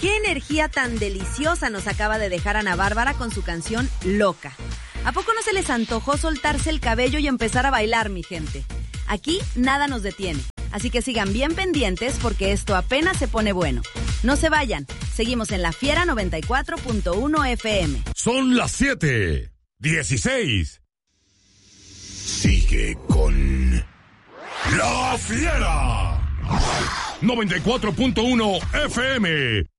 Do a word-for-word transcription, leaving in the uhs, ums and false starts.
qué energía tan deliciosa nos acaba de dejar Ana Bárbara con su canción Loca. ¿A poco no se les antojó soltarse el cabello y empezar a bailar, mi gente? Aquí nada nos detiene, así que sigan bien pendientes porque esto apenas se pone bueno. No se vayan, seguimos en La Fiera noventa y cuatro punto uno F M. Son las siete dieciséis. Sigue con La Fiera noventa y cuatro punto uno F M.